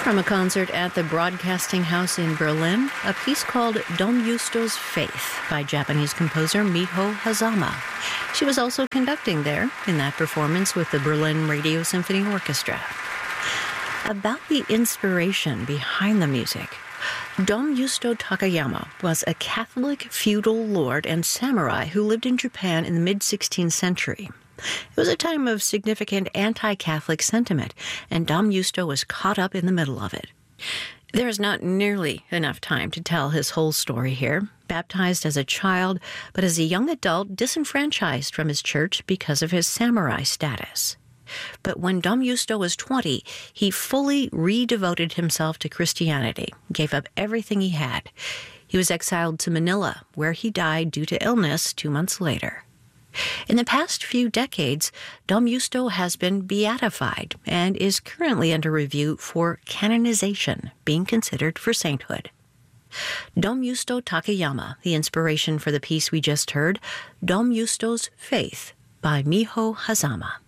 From a concert at the Broadcasting House in Berlin, a piece called Dom Justo's Faith by Japanese composer Miho Hazama. She was also conducting there in that performance with the Berlin Radio Symphony Orchestra. About the inspiration behind the music, Dom Justo Takayama was a Catholic feudal lord and samurai who lived in Japan in the mid-16th century. It was a time of significant anti-Catholic sentiment, and Dom Justo was caught up in the middle of it. There is not nearly enough time to tell his whole story here. Baptized as a child, but as a young adult disenfranchised from his church because of his samurai status. But when Dom Justo was 20, he fully redevoted himself to Christianity, gave up everything he had. He was exiled to Manila, where he died due to illness 2 months later. In the past few decades, Dom Justo has been beatified and is currently under review for canonization, being considered for sainthood. Dom Justo Takayama, the inspiration for the piece we just heard, Dom Justo's Faith by Miho Hazama.